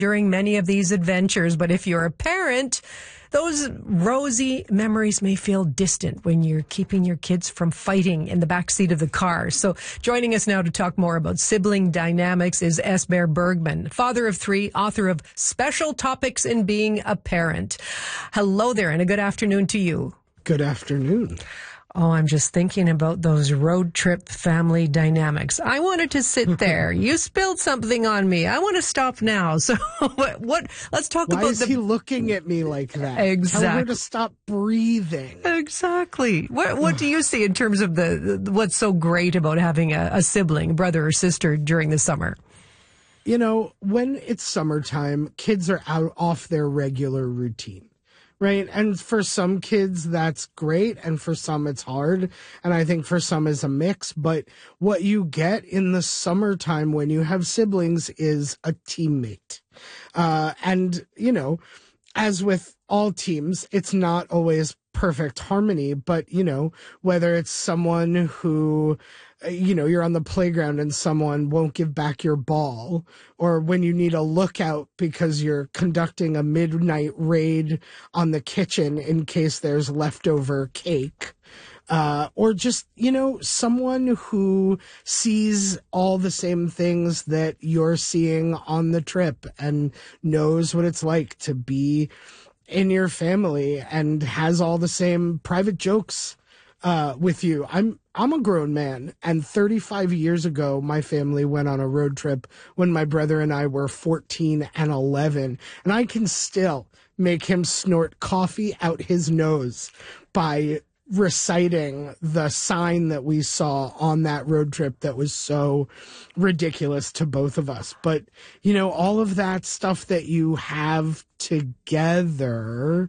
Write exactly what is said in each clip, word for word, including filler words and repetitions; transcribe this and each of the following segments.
during many of these adventures. But if you're a parent, those rosy memories may feel distant when you're keeping your kids from fighting in the backseat of the car. So joining us now to talk more about sibling dynamics is Esber Bergman, father of three, author of Special Topics in Being a Parent. Hello there, and a good afternoon to you. Good afternoon. Oh, I'm just thinking about those road trip family dynamics. I wanted to sit there. You spilled something on me. I want to stop now. So what, what let's talk Why about is the... he looking at me like that? Exactly. Tell her to stop breathing. Exactly. What, what do you see in terms of the, the what's so great about having a, a sibling, brother or sister during the summer? You know, when it's summertime, kids are out off their regular routine. Right. And for some kids, that's great. And for some, it's hard. And I think for some is a mix. But what you get in the summertime when you have siblings is a teammate. Uh, and, you know, as with all teams, it's not always perfect harmony. But, you know, whether it's someone who, you know, you're on the playground and someone won't give back your ball, or when you need a lookout because you're conducting a midnight raid on the kitchen in case there's leftover cake, uh, or just, you know, someone who sees all the same things that you're seeing on the trip and knows what it's like to be in your family and has all the same private jokes uh, with you. I'm I'm a grown man, and thirty-five years ago, my family went on a road trip when my brother and I were fourteen and eleven, and I can still make him snort coffee out his nose by reciting the sign that we saw on that road trip that was so ridiculous to both of us. But, you know, all of that stuff that you have together,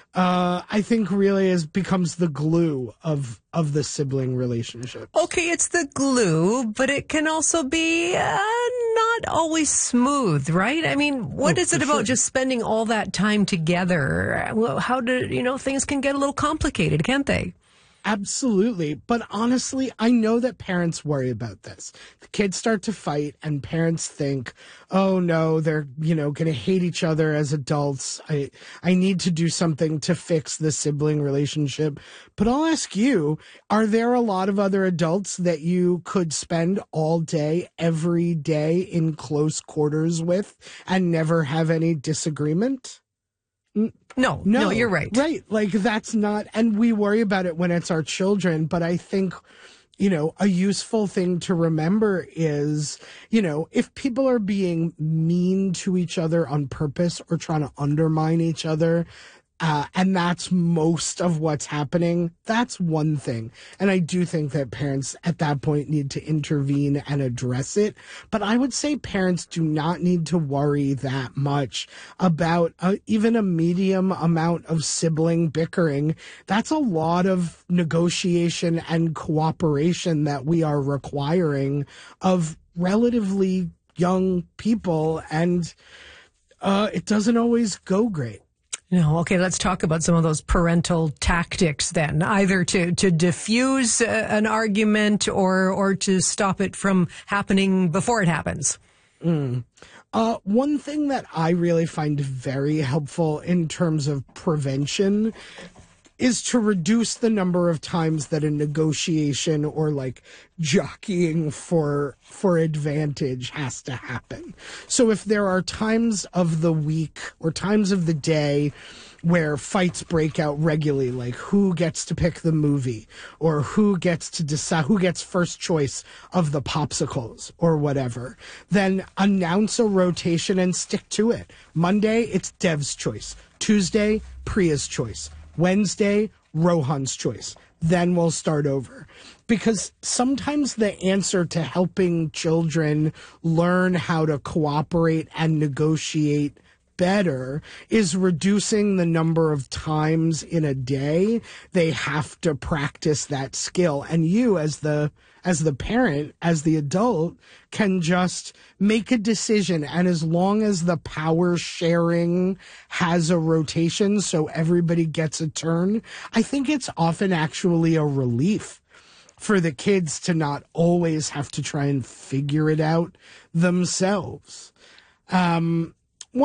Uh, I think really is becomes the glue of of the sibling relationship. Okay, it's the glue, but it can also be uh, not always smooth, right? I mean, what Oh, is it about sure. just spending all that time together? Well, how do, you know, things can get a little complicated, can't they? Absolutely. But honestly, I know that parents worry about this. The kids start to fight and parents think, oh no, they're, you know, going to hate each other as adults. I, I need to do something to fix the sibling relationship. But I'll ask you, are there a lot of other adults that you could spend all day, every day in close quarters with and never have any disagreement? No, no, no, you're right. Right. Like that's not, and we worry about it when it's our children. But I think, you know, a useful thing to remember is, you know, if people are being mean to each other on purpose or trying to undermine each other, Uh, and that's most of what's happening, that's one thing. And I do think that parents at that point need to intervene and address it. But I would say parents do not need to worry that much about uh, even a medium amount of sibling bickering. That's a lot of negotiation and cooperation that we are requiring of relatively young people. And uh, it doesn't always go great. No, okay, let's talk about some of those parental tactics then, either to, to diffuse uh, an argument or, or to stop it from happening before it happens. Mm. Uh, one thing that I really find very helpful in terms of prevention is to reduce the number of times that a negotiation or like jockeying for for advantage has to happen. So if there are times of the week or times of the day where fights break out regularly, like who gets to pick the movie or who gets to decide who gets first choice of the popsicles or whatever, then announce a rotation and stick to it. Monday, it's Dev's choice. Tuesday, Priya's choice. Wednesday, Rohan's choice. Then we'll start over. Because sometimes the answer to helping children learn how to cooperate and negotiate better is reducing the number of times in a day they have to practice that skill. And you as the as the parent, as the adult, can just make a decision. And as long as the power sharing has a rotation so everybody gets a turn, I think it's often actually a relief for the kids to not always have to try and figure it out themselves. Um,